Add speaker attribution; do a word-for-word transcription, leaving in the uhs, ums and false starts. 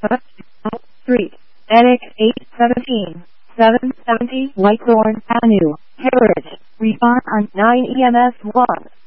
Speaker 1: Street, Annex eight seventeen, seven seventy Whitethorn Avenue, Harwich. Respond on nine E M S one.